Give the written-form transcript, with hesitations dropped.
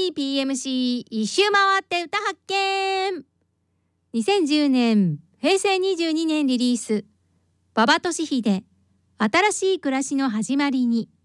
PMC 一周回って歌発見。2010年平成22年リリース、馬場俊秀新しい暮らしの始まりに。